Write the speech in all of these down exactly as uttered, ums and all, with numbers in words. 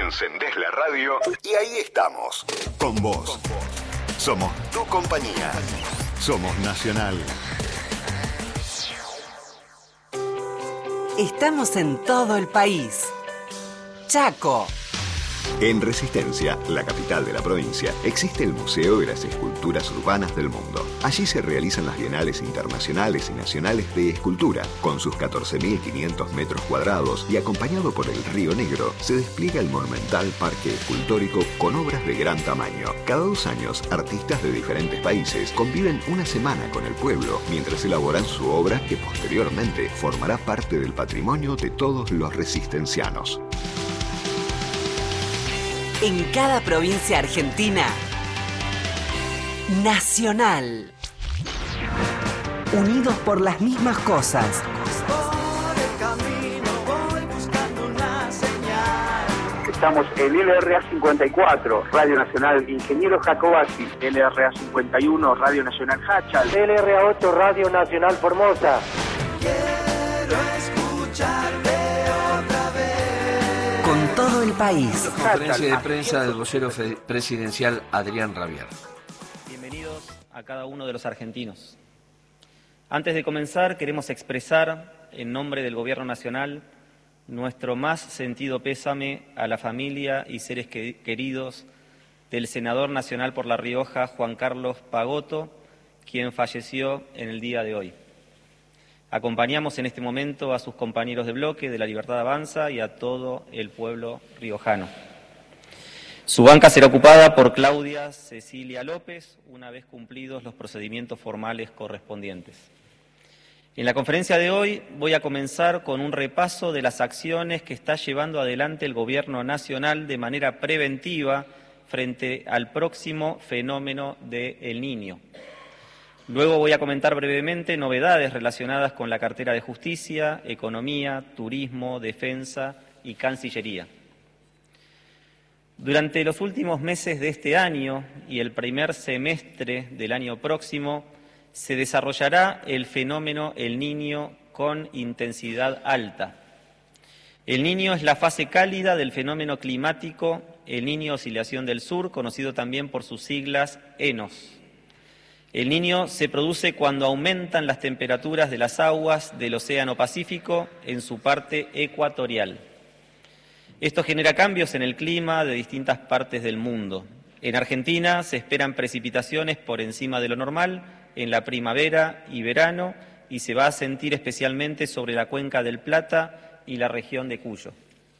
Encendés la radio y ahí estamos. Con vos. Somos tu compañía. Somos Nacional. Estamos en todo el país. Chaco. En Resistencia, la capital de la provincia, existe el Museo de las Esculturas Urbanas del Mundo. Allí se realizan las bienales internacionales y nacionales de escultura. Con sus catorce mil quinientos metros cuadrados y acompañado por el Río Negro, se despliega el monumental parque escultórico con obras de gran tamaño. Cada dos años, artistas de diferentes países conviven una semana con el pueblo mientras elaboran su obra que posteriormente formará parte del patrimonio de todos los resistencianos. En cada provincia argentina, Nacional. Unidos por las mismas cosas. Por el camino voy buscando una señal. Estamos en L R A cincuenta y cuatro, Radio Nacional Ingeniero Jacobacci, L R A cincuenta y uno, Radio Nacional Hachal, L R A ocho, Radio Nacional Formosa. Quiero escucharte otra vez. Con todo el país. Conferencia de prensa del vocero presidencial Adrián Rabier. Bienvenidos a cada uno de los argentinos. Antes de comenzar, queremos expresar, en nombre del Gobierno Nacional, nuestro más sentido pésame a la familia y seres que, queridos del senador nacional por La Rioja, Juan Carlos Pagotto, quien falleció en el día de hoy. Acompañamos en este momento a sus compañeros de bloque de La Libertad Avanza y a todo el pueblo riojano. Su banca será ocupada por Claudia Cecilia López, una vez cumplidos los procedimientos formales correspondientes. En la conferencia de hoy voy a comenzar con un repaso de las acciones que está llevando adelante el Gobierno Nacional de manera preventiva frente al próximo fenómeno de El Niño. Luego voy a comentar brevemente novedades relacionadas con la cartera de Justicia, Economía, Turismo, Defensa y Cancillería. Durante los últimos meses de este año y el primer semestre del año próximo, se desarrollará el fenómeno El Niño con intensidad alta. El Niño es la fase cálida del fenómeno climático El Niño Oscilación del Sur, conocido también por sus siglas ENOS. El Niño se produce cuando aumentan las temperaturas de las aguas del Océano Pacífico en su parte ecuatorial. Esto genera cambios en el clima de distintas partes del mundo. En Argentina se esperan precipitaciones por encima de lo normal en la primavera y verano y se va a sentir especialmente sobre la cuenca del Plata y la región de Cuyo.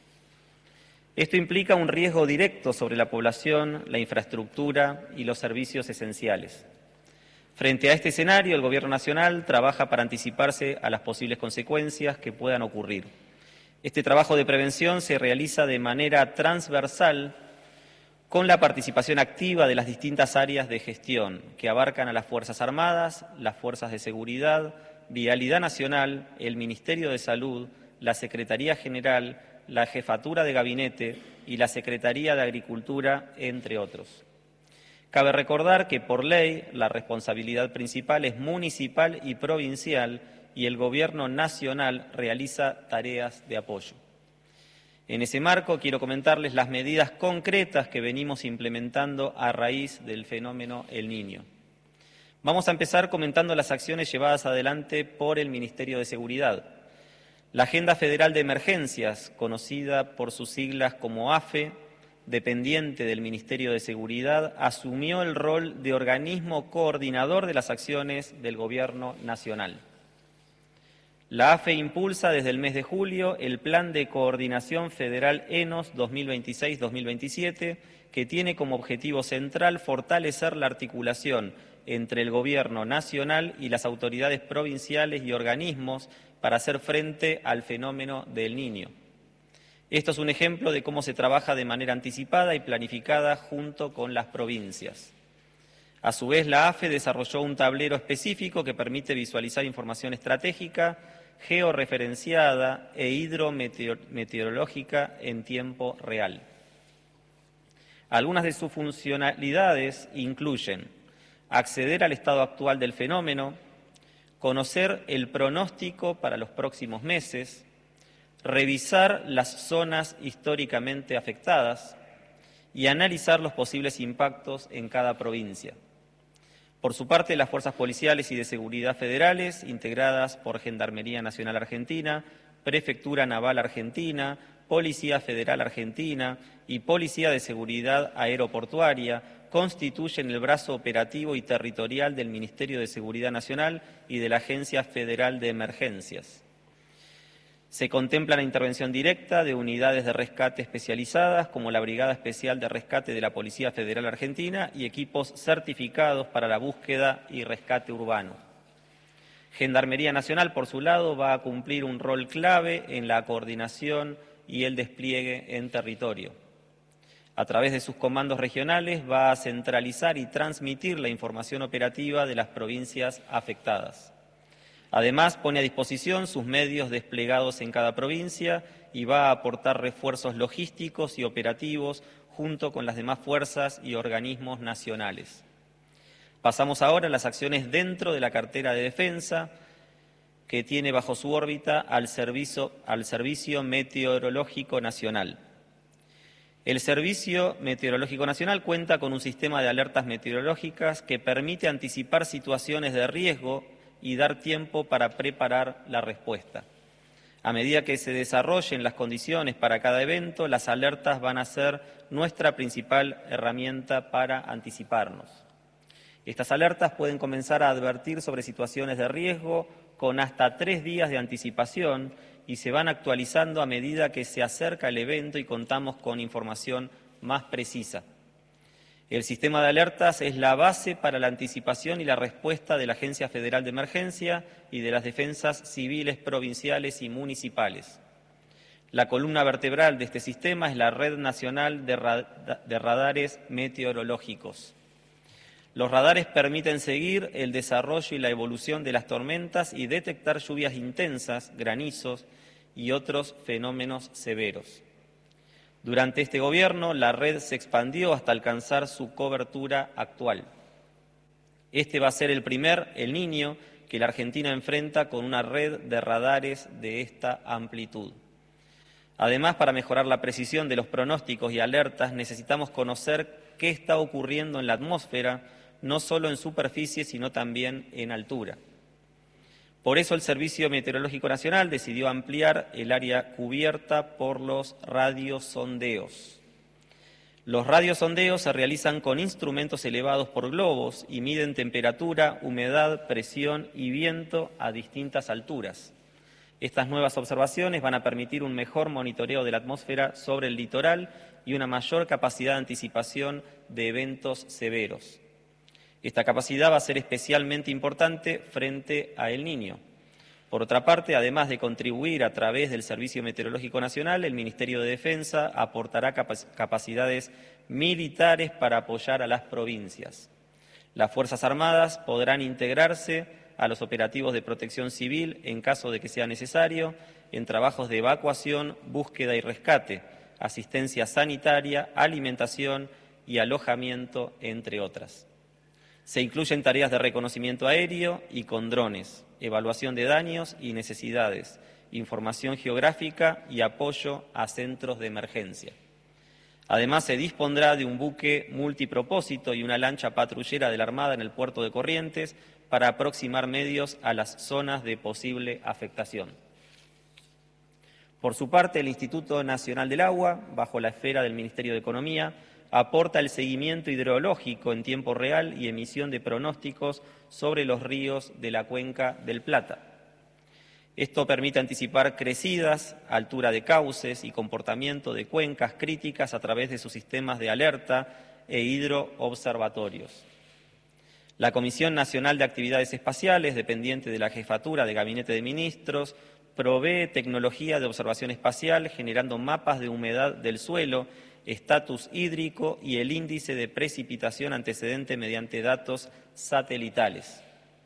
Esto implica un riesgo directo sobre la población, la infraestructura y los servicios esenciales. Frente a este escenario, el Gobierno Nacional trabaja para anticiparse a las posibles consecuencias que puedan ocurrir. Este trabajo de prevención se realiza de manera transversal con la participación activa de las distintas áreas de gestión que abarcan a las Fuerzas Armadas, las Fuerzas de Seguridad, Vialidad Nacional, el Ministerio de Salud, la Secretaría General, la Jefatura de Gabinete y la Secretaría de Agricultura, entre otros. Cabe recordar que por ley la responsabilidad principal es municipal y provincial y el Gobierno Nacional realiza tareas de apoyo. En ese marco quiero comentarles las medidas concretas que venimos implementando a raíz del fenómeno El Niño. Vamos a empezar comentando las acciones llevadas adelante por el Ministerio de Seguridad. La Agenda Federal de Emergencias, conocida por sus siglas como A F E, dependiente del Ministerio de Seguridad, asumió el rol de organismo coordinador de las acciones del Gobierno Nacional. La A F E impulsa desde el mes de julio el Plan de Coordinación Federal ENOS dos mil veintiséis dos mil veintisiete, que tiene como objetivo central fortalecer la articulación entre el Gobierno Nacional y las autoridades provinciales y organismos para hacer frente al fenómeno del Niño. Esto es un ejemplo de cómo se trabaja de manera anticipada y planificada junto con las provincias. A su vez, la A F E desarrolló un tablero específico que permite visualizar información estratégica, georreferenciada e hidrometeorológica en tiempo real. Algunas de sus funcionalidades incluyen acceder al estado actual del fenómeno, conocer el pronóstico para los próximos meses, revisar las zonas históricamente afectadas y analizar los posibles impactos en cada provincia. Por su parte, las fuerzas policiales y de seguridad federales, integradas por Gendarmería Nacional Argentina, Prefectura Naval Argentina, Policía Federal Argentina y Policía de Seguridad Aeroportuaria, constituyen el brazo operativo y territorial del Ministerio de Seguridad Nacional y de la Agencia Federal de Emergencias. Se contempla la intervención directa de unidades de rescate especializadas como la Brigada Especial de Rescate de la Policía Federal Argentina y equipos certificados para la búsqueda y rescate urbano. Gendarmería Nacional, por su lado, va a cumplir un rol clave en la coordinación y el despliegue en territorio. A través de sus comandos regionales va a centralizar y transmitir la información operativa de las provincias afectadas. Además, pone a disposición sus medios desplegados en cada provincia y va a aportar refuerzos logísticos y operativos junto con las demás fuerzas y organismos nacionales. Pasamos ahora a las acciones dentro de la cartera de defensa, que tiene bajo su órbita al Servicio, al Servicio Meteorológico Nacional. El Servicio Meteorológico Nacional cuenta con un sistema de alertas meteorológicas que permite anticipar situaciones de riesgo y dar tiempo para preparar la respuesta. A medida que se desarrollen las condiciones para cada evento, las alertas van a ser nuestra principal herramienta para anticiparnos. Estas alertas pueden comenzar a advertir sobre situaciones de riesgo con hasta tres días de anticipación y se van actualizando a medida que se acerca el evento y contamos con información más precisa. El sistema de alertas es la base para la anticipación y la respuesta de la Agencia Federal de Emergencia y de las defensas civiles provinciales y municipales. La columna vertebral de este sistema es la Red Nacional de, Ra- de Radares Meteorológicos. Los radares permiten seguir el desarrollo y la evolución de las tormentas y detectar lluvias intensas, granizos y otros fenómenos severos. Durante este gobierno, la red se expandió hasta alcanzar su cobertura actual. Este va a ser el primer El Niño que la Argentina enfrenta con una red de radares de esta amplitud. Además, para mejorar la precisión de los pronósticos y alertas, necesitamos conocer qué está ocurriendo en la atmósfera, no solo en superficie, sino también en altura. Por eso el Servicio Meteorológico Nacional decidió ampliar el área cubierta por los radiosondeos. Los radiosondeos se realizan con instrumentos elevados por globos y miden temperatura, humedad, presión y viento a distintas alturas. Estas nuevas observaciones van a permitir un mejor monitoreo de la atmósfera sobre el litoral y una mayor capacidad de anticipación de eventos severos. Esta capacidad va a ser especialmente importante frente a El Niño. Por otra parte, además de contribuir a través del Servicio Meteorológico Nacional, el Ministerio de Defensa aportará capac- capacidades militares para apoyar a las provincias. Las Fuerzas Armadas podrán integrarse a los operativos de protección civil en caso de que sea necesario, en trabajos de evacuación, búsqueda y rescate, asistencia sanitaria, alimentación y alojamiento, entre otras. Se incluyen tareas de reconocimiento aéreo y con drones, evaluación de daños y necesidades, información geográfica y apoyo a centros de emergencia. Además, se dispondrá de un buque multipropósito y una lancha patrullera de la Armada en el puerto de Corrientes para aproximar medios a las zonas de posible afectación. Por su parte, el Instituto Nacional del Agua, bajo la esfera del Ministerio de Economía, aporta el seguimiento hidrológico en tiempo real y emisión de pronósticos sobre los ríos de la cuenca del Plata. Esto permite anticipar crecidas, altura de cauces y comportamiento de cuencas críticas a través de sus sistemas de alerta e hidroobservatorios. La Comisión Nacional de Actividades Espaciales, dependiente de la Jefatura de Gabinete de Ministros, provee tecnología de observación espacial generando mapas de humedad del suelo, estatus hídrico y el índice de precipitación antecedente mediante datos satelitales.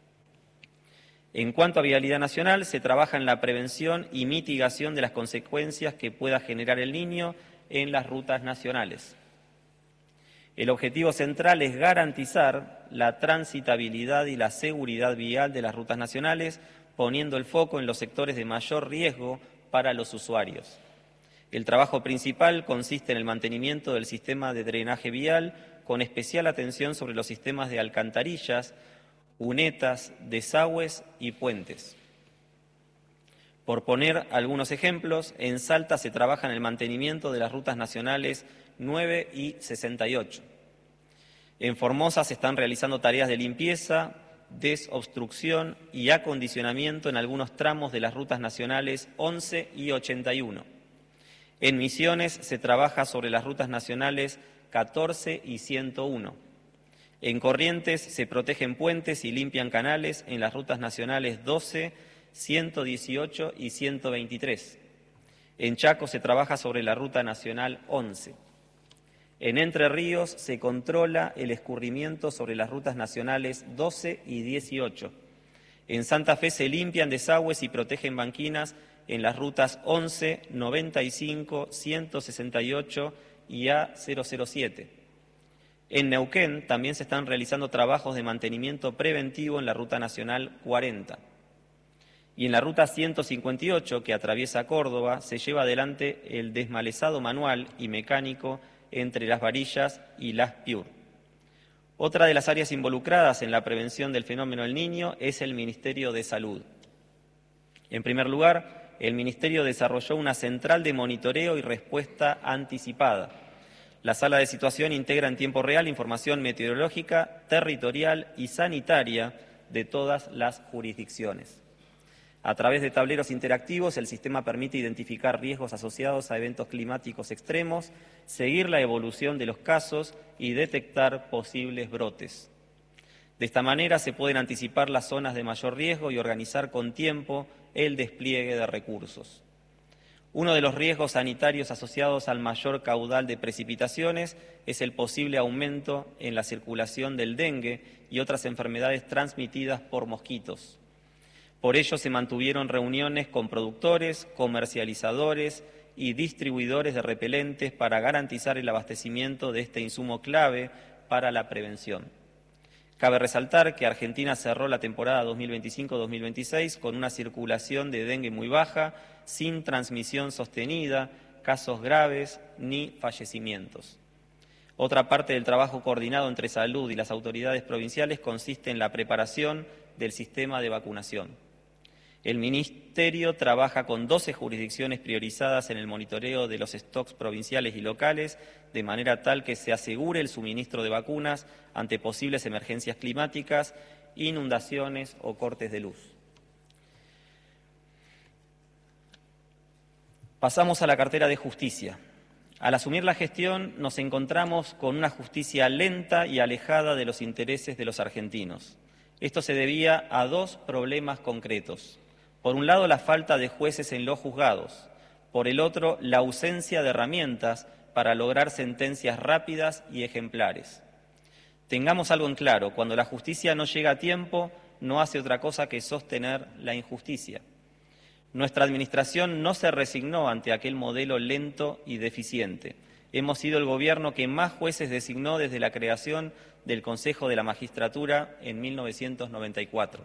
En cuanto a vialidad nacional, se trabaja en la prevención y mitigación de las consecuencias que pueda generar El Niño en las rutas nacionales. El objetivo central es garantizar la transitabilidad y la seguridad vial de las rutas nacionales, poniendo el foco en los sectores de mayor riesgo para los usuarios. El trabajo principal consiste en el mantenimiento del sistema de drenaje vial, con especial atención sobre los sistemas de alcantarillas, cunetas, desagües y puentes. Por poner algunos ejemplos, en Salta se trabaja en el mantenimiento de las rutas nacionales nueve y sesenta y ocho. En Formosa se están realizando tareas de limpieza, desobstrucción y acondicionamiento en algunos tramos de las rutas nacionales once y ochenta y uno. En Misiones se trabaja sobre las rutas nacionales catorce y ciento uno. En Corrientes se protegen puentes y limpian canales en las rutas nacionales doce, ciento dieciocho y ciento veintitrés. En Chaco se trabaja sobre la ruta nacional once. En Entre Ríos se controla el escurrimiento sobre las rutas nacionales doce y dieciocho. En Santa Fe se limpian desagües y protegen banquinas en las rutas once, noventa y cinco, ciento sesenta y ocho y A cero cero siete. En Neuquén también se están realizando trabajos de mantenimiento preventivo en la ruta nacional cuarenta. Y en la ruta ciento cincuenta y ocho, que atraviesa Córdoba, se lleva adelante el desmalezado manual y mecánico entre Las Varillas y Las Piur. Otra de las áreas involucradas en la prevención del fenómeno El Niño es el Ministerio de Salud. En primer lugar, el Ministerio desarrolló una central de monitoreo y respuesta anticipada. La sala de situación integra en tiempo real información meteorológica, territorial y sanitaria de todas las jurisdicciones. A través de tableros interactivos, el sistema permite identificar riesgos asociados a eventos climáticos extremos, seguir la evolución de los casos y detectar posibles brotes. De esta manera se pueden anticipar las zonas de mayor riesgo y organizar con tiempo el despliegue de recursos. Uno de los riesgos sanitarios asociados al mayor caudal de precipitaciones es el posible aumento en la circulación del dengue y otras enfermedades transmitidas por mosquitos. Por ello se mantuvieron reuniones con productores, comercializadores y distribuidores de repelentes para garantizar el abastecimiento de este insumo clave para la prevención. Cabe resaltar que Argentina cerró la temporada dos mil veinticinco dos mil veintiséis con una circulación de dengue muy baja, sin transmisión sostenida, casos graves ni fallecimientos. Otra parte del trabajo coordinado entre salud y las autoridades provinciales consiste en la preparación del sistema de vacunación. El Ministerio trabaja con doce jurisdicciones priorizadas en el monitoreo de los stocks provinciales y locales, de manera tal que se asegure el suministro de vacunas ante posibles emergencias climáticas, inundaciones o cortes de luz. Pasamos a la cartera de justicia. Al asumir la gestión nos encontramos con una justicia lenta y alejada de los intereses de los argentinos. Esto se debía a dos problemas concretos. Por un lado, la falta de jueces en los juzgados. Por el otro, la ausencia de herramientas para lograr sentencias rápidas y ejemplares. Tengamos algo en claro, cuando la justicia no llega a tiempo, no hace otra cosa que sostener la injusticia. Nuestra administración no se resignó ante aquel modelo lento y deficiente. Hemos sido el gobierno que más jueces designó desde la creación del Consejo de la Magistratura en mil novecientos noventa y cuatro.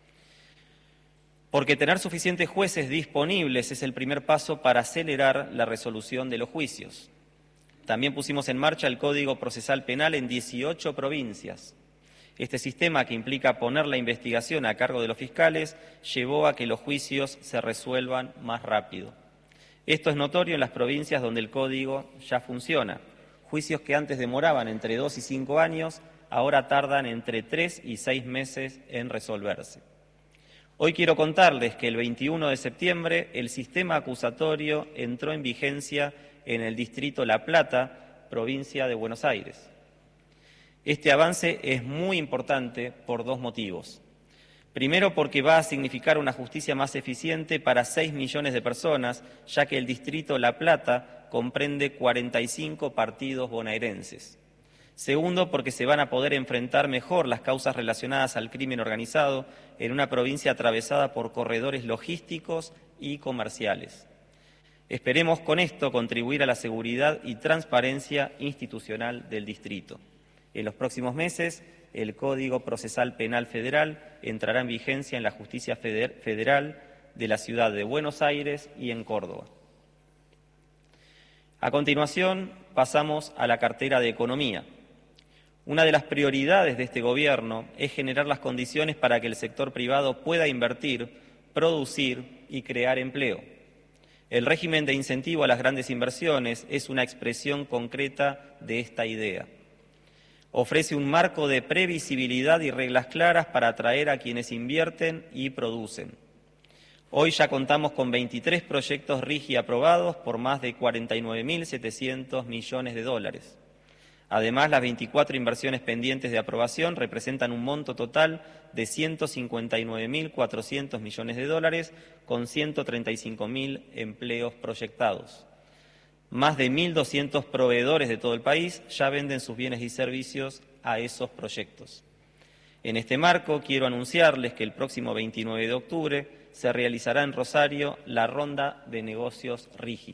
Porque tener suficientes jueces disponibles es el primer paso para acelerar la resolución de los juicios. También pusimos en marcha el Código Procesal Penal en dieciocho provincias. Este sistema, que implica poner la investigación a cargo de los fiscales, llevó a que los juicios se resuelvan más rápido. Esto es notorio en las provincias donde el código ya funciona. Juicios que antes demoraban entre dos y cinco años, ahora tardan entre tres y seis meses en resolverse. Hoy quiero contarles que el veintiuno de septiembre el sistema acusatorio entró en vigencia en el distrito La Plata, provincia de Buenos Aires. Este avance es muy importante por dos motivos. Primero, porque va a significar una justicia más eficiente para seis millones de personas, ya que el distrito La Plata comprende cuarenta y cinco partidos bonaerenses. Segundo, porque se van a poder enfrentar mejor las causas relacionadas al crimen organizado en una provincia atravesada por corredores logísticos y comerciales. Esperemos con esto contribuir a la seguridad y transparencia institucional del distrito. En los próximos meses, el Código Procesal Penal Federal entrará en vigencia en la justicia federal de la ciudad de Buenos Aires y en Córdoba. A continuación, pasamos a la cartera de Economía. Una de las prioridades de este Gobierno es generar las condiciones para que el sector privado pueda invertir, producir y crear empleo. El régimen de incentivo a las grandes inversiones es una expresión concreta de esta idea. Ofrece un marco de previsibilidad y reglas claras para atraer a quienes invierten y producen. Hoy ya contamos con veintitrés proyectos RIGI aprobados por más de cuarenta y nueve mil setecientos millones de dólares. Además, las veinticuatro inversiones pendientes de aprobación representan un monto total de ciento cincuenta y nueve mil cuatrocientos millones de dólares con ciento treinta y cinco mil empleos proyectados. Más de mil doscientos proveedores de todo el país ya venden sus bienes y servicios a esos proyectos. En este marco, quiero anunciarles que el próximo veintinueve de octubre se realizará en Rosario la ronda de negocios RIGI.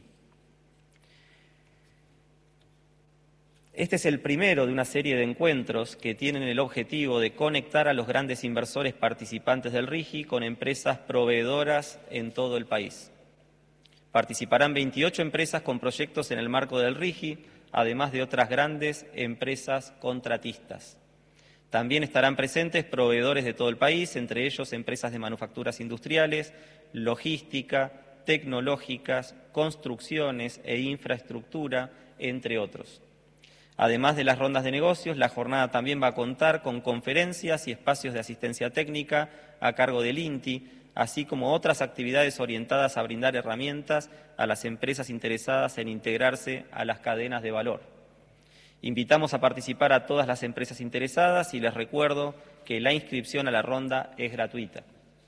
Este es el primero de una serie de encuentros que tienen el objetivo de conectar a los grandes inversores participantes del RIGI con empresas proveedoras en todo el país. Participarán veintiocho empresas con proyectos en el marco del RIGI, además de otras grandes empresas contratistas. También estarán presentes proveedores de todo el país, entre ellos empresas de manufacturas industriales, logística, tecnológicas, construcciones e infraestructura, entre otros. Además de las rondas de negocios, la jornada también va a contar con conferencias y espacios de asistencia técnica a cargo del INTI, así como otras actividades orientadas a brindar herramientas a las empresas interesadas en integrarse a las cadenas de valor. Invitamos a participar a todas las empresas interesadas y les recuerdo que la inscripción a la ronda es gratuita.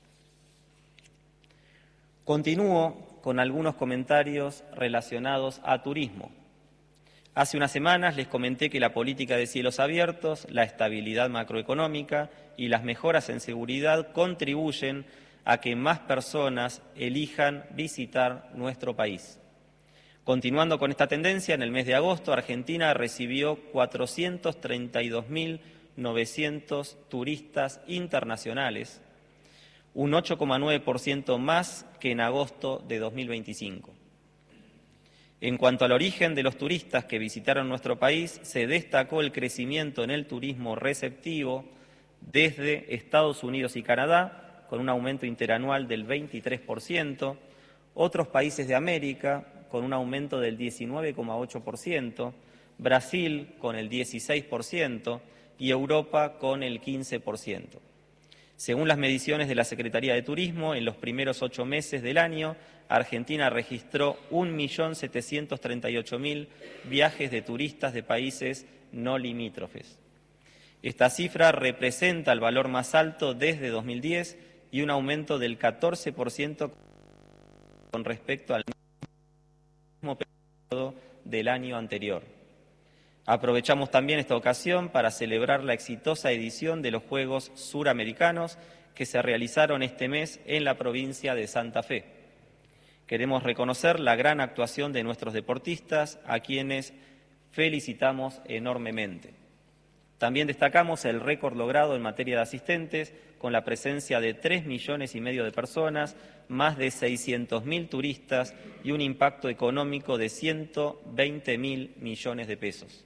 Continúo con algunos comentarios relacionados a turismo. Hace unas semanas les comenté que la política de cielos abiertos, la estabilidad macroeconómica y las mejoras en seguridad contribuyen a que más personas elijan visitar nuestro país. Continuando con esta tendencia, en el mes de agosto, Argentina recibió cuatrocientos treinta y dos mil novecientos turistas internacionales, un ocho coma nueve por ciento más que en agosto de dos mil veinticinco. En cuanto al origen de los turistas que visitaron nuestro país, se destacó el crecimiento en el turismo receptivo desde Estados Unidos y Canadá, con un aumento interanual del veintitrés por ciento, otros países de América con un aumento del diecinueve coma ocho por ciento, Brasil con el dieciséis por ciento y Europa con el quince por ciento. Según las mediciones de la Secretaría de Turismo, en los primeros ocho meses del año, Argentina registró un millón setecientos treinta y ocho mil viajes de turistas de países no limítrofes. Esta cifra representa el valor más alto desde dos mil diez y un aumento del catorce por ciento con respecto al mismo periodo del año anterior. Aprovechamos también esta ocasión para celebrar la exitosa edición de los Juegos Suramericanos que se realizaron este mes en la provincia de Santa Fe. Queremos reconocer la gran actuación de nuestros deportistas, a quienes felicitamos enormemente. También destacamos el récord logrado en materia de asistentes, con la presencia de tres millones y medio de personas, más de seiscientos mil turistas y un impacto económico de ciento veinte mil millones de pesos.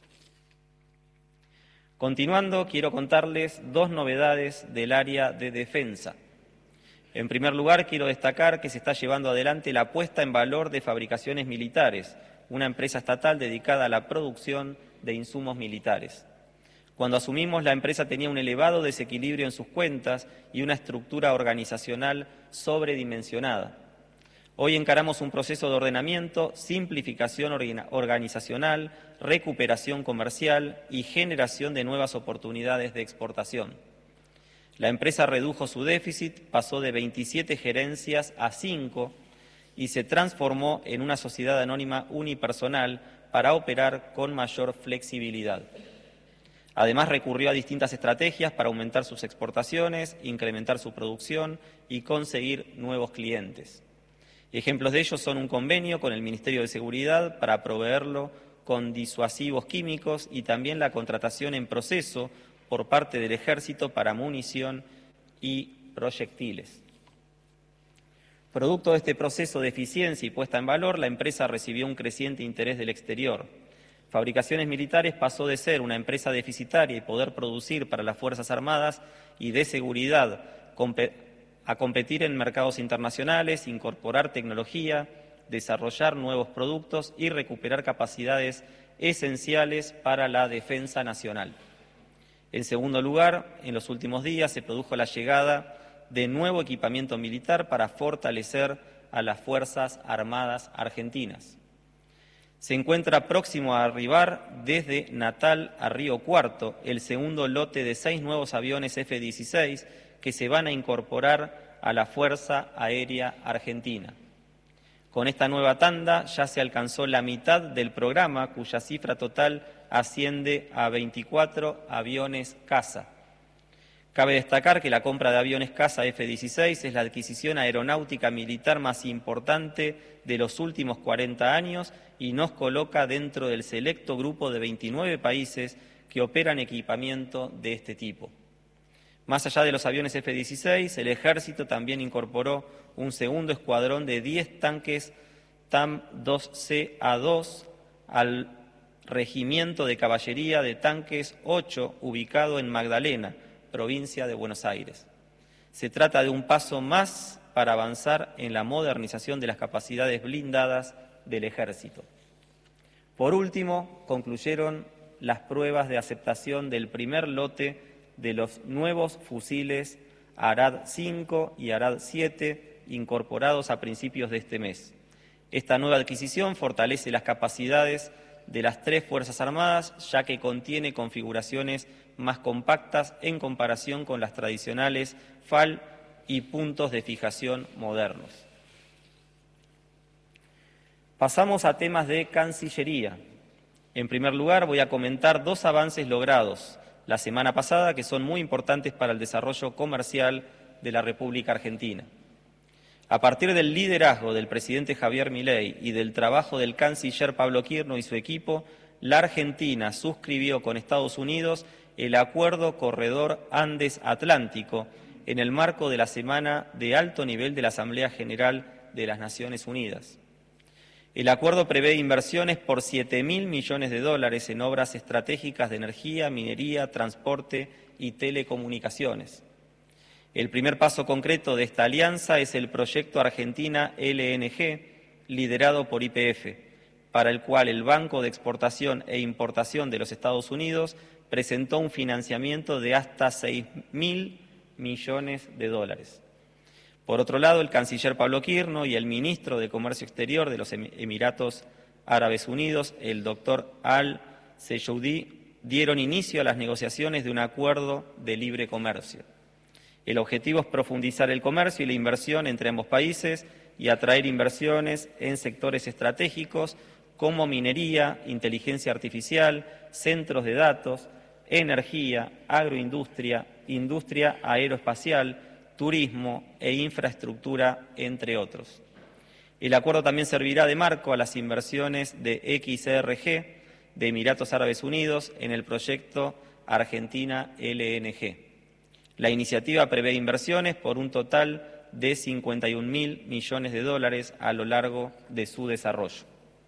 Continuando, quiero contarles dos novedades del área de defensa. En primer lugar, quiero destacar que se está llevando adelante la puesta en valor de Fabricaciones Militares, una empresa estatal dedicada a la producción de insumos militares. Cuando asumimos, la empresa tenía un elevado desequilibrio en sus cuentas y una estructura organizacional sobredimensionada. Hoy encaramos un proceso de ordenamiento, simplificación organizacional, recuperación comercial y generación de nuevas oportunidades de exportación. La empresa redujo su déficit, pasó de veintisiete gerencias a cinco y se transformó en una sociedad anónima unipersonal para operar con mayor flexibilidad. Además, recurrió a distintas estrategias para aumentar sus exportaciones, incrementar su producción y conseguir nuevos clientes. Ejemplos de ello son un convenio con el Ministerio de Seguridad para proveerlo con disuasivos químicos y también la contratación en proceso por parte del Ejército para munición y proyectiles. Producto de este proceso de eficiencia y puesta en valor, la empresa recibió un creciente interés del exterior. Fabricaciones Militares pasó de ser una empresa deficitaria y poder producir para las Fuerzas Armadas y de seguridad a competir en mercados internacionales, incorporar tecnología, desarrollar nuevos productos y recuperar capacidades esenciales para la defensa nacional. En segundo lugar, en los últimos días se produjo la llegada de nuevo equipamiento militar para fortalecer a las Fuerzas Armadas argentinas. Se encuentra próximo a arribar desde Natal a Río Cuarto el segundo lote de seis nuevos aviones F dieciséis que se van a incorporar a la Fuerza Aérea Argentina. Con esta nueva tanda ya se alcanzó la mitad del programa, cuya cifra total asciende a veinticuatro aviones caza. Cabe destacar que la compra de aviones caza F dieciséis es la adquisición aeronáutica militar más importante de los últimos cuarenta años y nos coloca dentro del selecto grupo de veintinueve países que operan equipamiento de este tipo. Más allá de los aviones F dieciséis, el Ejército también incorporó un segundo escuadrón de diez tanques T A M dos C A dos al Regimiento de Caballería de Tanques ocho, ubicado en Magdalena, provincia de Buenos Aires. Se trata de un paso más para avanzar en la modernización de las capacidades blindadas del Ejército. Por último, concluyeron las pruebas de aceptación del primer lote de los nuevos fusiles Arad cinco y Arad siete incorporados a principios de este mes. Esta nueva adquisición fortalece las capacidades de las tres Fuerzas Armadas, ya que contiene configuraciones más compactas en comparación con las tradicionales F A L y puntos de fijación modernos. Pasamos a temas de Cancillería. En primer lugar, voy a comentar dos avances logrados la semana pasada que son muy importantes para el desarrollo comercial de la República Argentina. A partir del liderazgo del presidente Javier Milei y del trabajo del canciller Pablo Quirno y su equipo, la Argentina suscribió con Estados Unidos el Acuerdo Corredor Andes-Atlántico en el marco de la Semana de Alto Nivel de la Asamblea General de las Naciones Unidas. El acuerdo prevé inversiones por siete mil millones de dólares en obras estratégicas de energía, minería, transporte y telecomunicaciones. El primer paso concreto de esta alianza es el proyecto Argentina L N G, liderado por Y P F, para el cual el Banco de Exportación e Importación de los Estados Unidos presentó un financiamiento de hasta seis mil millones de dólares. Por otro lado, el canciller Pablo Quirno y el ministro de Comercio Exterior de los Emiratos Árabes Unidos, el doctor Al-Seyoudi, dieron inicio a las negociaciones de un acuerdo de libre comercio. El objetivo es profundizar el comercio y la inversión entre ambos países y atraer inversiones en sectores estratégicos como minería, inteligencia artificial, centros de datos, energía, agroindustria, industria aeroespacial, turismo e infraestructura, entre otros. El acuerdo también servirá de marco a las inversiones de X R G de Emiratos Árabes Unidos en el proyecto Argentina L N G. La iniciativa prevé inversiones por un total de cincuenta y un mil millones de dólares a lo largo de su desarrollo.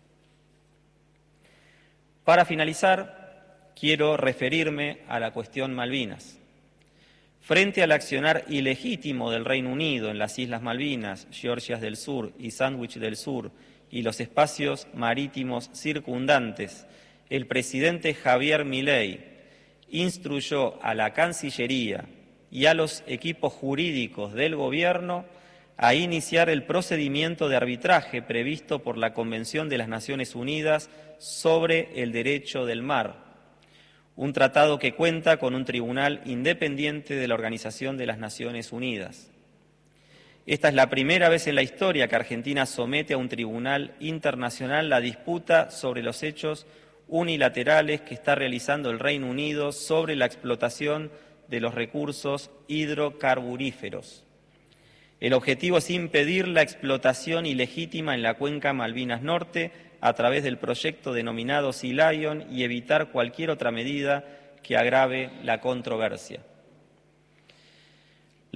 Para finalizar, quiero referirme a la cuestión Malvinas. Frente al accionar ilegítimo del Reino Unido en las Islas Malvinas, Georgias del Sur y Sandwich del Sur y los espacios marítimos circundantes, el presidente Javier Milei instruyó a la Cancillería y a los equipos jurídicos del Gobierno a iniciar el procedimiento de arbitraje previsto por la Convención de las Naciones Unidas sobre el Derecho del Mar, un tratado que cuenta con un tribunal independiente de la Organización de las Naciones Unidas. Esta es la primera vez en la historia que Argentina somete a un tribunal internacional la disputa sobre los hechos unilaterales que está realizando el Reino Unido sobre la explotación de los recursos hidrocarburíferos. El objetivo es impedir la explotación ilegítima en la cuenca Malvinas Norte a través del proyecto denominado Sea Lion y evitar cualquier otra medida que agrave la controversia.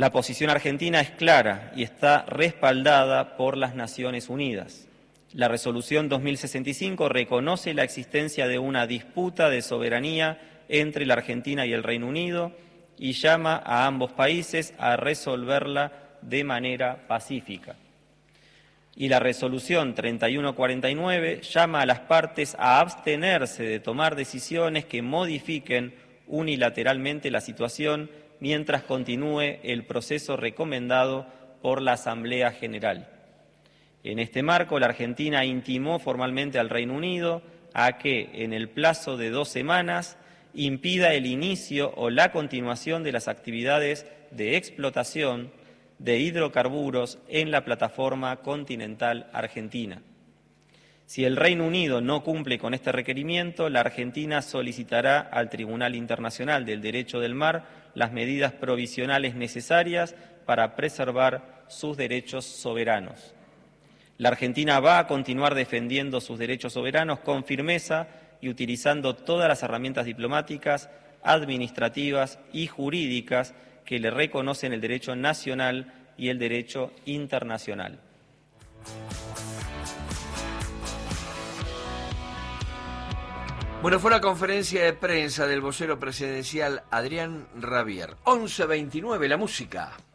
La posición argentina es clara y está respaldada por las Naciones Unidas. La resolución dos mil sesenta y cinco reconoce la existencia de una disputa de soberanía entre la Argentina y el Reino Unido y llama a ambos países a resolverla de manera pacífica. Y la resolución treinta y uno cuarenta y nueve llama a las partes a abstenerse de tomar decisiones que modifiquen unilateralmente la situación mientras continúe el proceso recomendado por la Asamblea General. En este marco, la Argentina intimó formalmente al Reino Unido a que, en el plazo de dos semanas, impida el inicio o la continuación de las actividades de explotación de hidrocarburos en la plataforma continental argentina. Si el Reino Unido no cumple con este requerimiento, la Argentina solicitará al Tribunal Internacional del Derecho del Mar las medidas provisionales necesarias para preservar sus derechos soberanos. La Argentina va a continuar defendiendo sus derechos soberanos con firmeza y utilizando todas las herramientas diplomáticas, administrativas y jurídicas que le reconocen el derecho nacional y el derecho internacional. Bueno, fue la conferencia de prensa del vocero presidencial Adrián Rabier. once veintinueve, la música.